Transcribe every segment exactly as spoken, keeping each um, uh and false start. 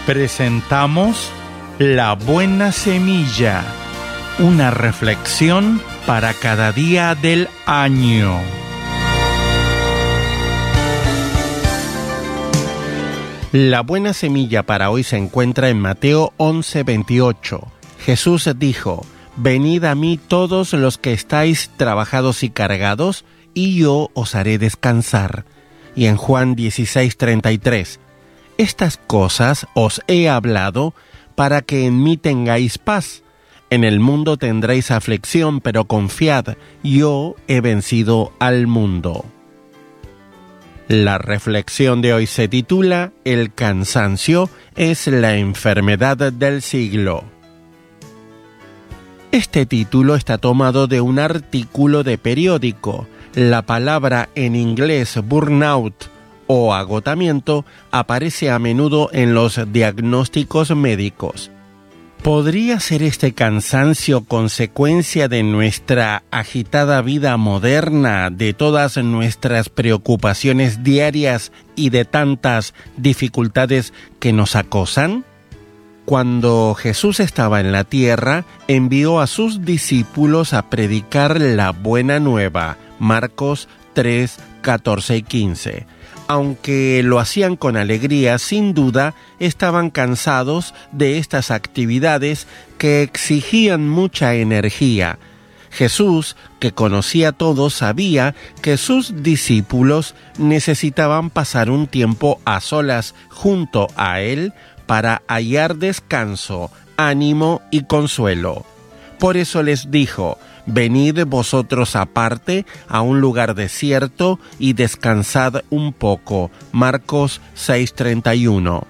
Presentamos La Buena Semilla, una reflexión para cada día del año. La buena semilla para hoy se encuentra en Mateo once veintiocho. Jesús dijo: «Venid a mí todos los que estáis trabajados y cargados, y yo os haré descansar». Y en Juan dieciséis treinta y tres, «Estas cosas os he hablado para que en mí tengáis paz. En el mundo tendréis aflicción, pero confiad, yo he vencido al mundo». La reflexión de hoy se titula «El cansancio es la enfermedad del siglo». Este título está tomado de un artículo de periódico. La palabra en inglés burnout o agotamiento aparece a menudo en los diagnósticos médicos. ¿Podría ser este cansancio consecuencia de nuestra agitada vida moderna, de todas nuestras preocupaciones diarias y de tantas dificultades que nos acosan? Cuando Jesús estaba en la tierra, envió a sus discípulos a predicar la buena nueva, Marcos tres, catorce y quince. Aunque lo hacían con alegría, sin duda estaban cansados de estas actividades que exigían mucha energía. Jesús, que conocía todo, sabía que sus discípulos necesitaban pasar un tiempo a solas junto a él para hallar descanso, ánimo y consuelo. Por eso les dijo: «Venid vosotros aparte a un lugar desierto y descansad un poco». Marcos seis treinta y uno.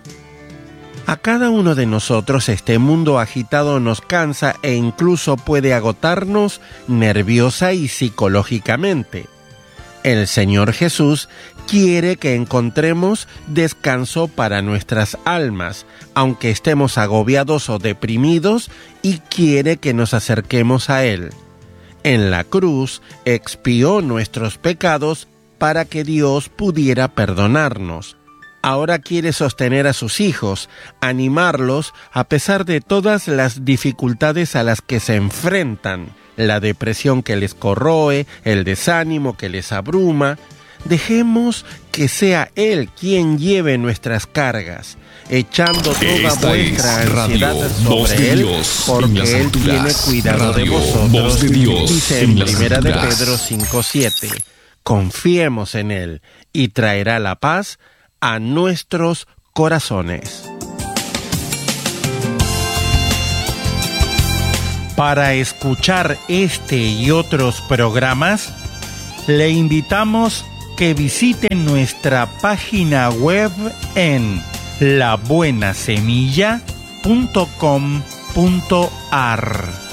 A cada uno de nosotros este mundo agitado nos cansa e incluso puede agotarnos nerviosa y psicológicamente. El Señor Jesús quiere que encontremos descanso para nuestras almas, aunque estemos agobiados o deprimidos, y quiere que nos acerquemos a Él. En la cruz expió nuestros pecados para que Dios pudiera perdonarnos. Ahora quiere sostener a sus hijos, animarlos a pesar de todas las dificultades a las que se enfrentan, la depresión que les corroe, el desánimo que les abruma. Dejemos que sea Él quien lleve nuestras cargas, echando toda Esta vuestra es ansiedad Radio, sobre Voz de Él, Dios en porque las Él alturas. tiene cuidado Radio, de vosotros. Voz de Dios Dice en en las Primera de alturas. Pedro cinco siete. Confiemos en Él y traerá la paz a nuestros corazones. Para escuchar este y otros programas, le invitamos que visiten nuestra página web en la buena semilla punto com punto a r.